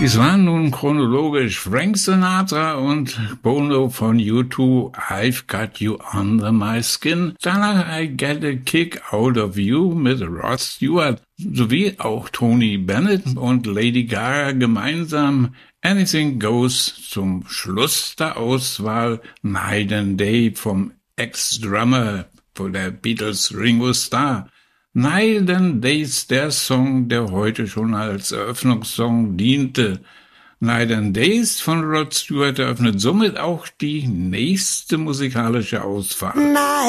Dies waren nun chronologisch Frank Sinatra und Bono von U2, I've Got You Under My Skin. Danach I Get a Kick Out of You mit Rod Stewart sowie auch Tony Bennett und Lady Gaga gemeinsam Anything Goes. Zum Schluss der Auswahl Night and Day vom Ex-Drummer von der Beatles Ringo Starr. Night and Days, der Song, der heute schon als Eröffnungssong diente. Night and Days von Rod Stewart eröffnet somit auch die nächste musikalische Ausfahrt.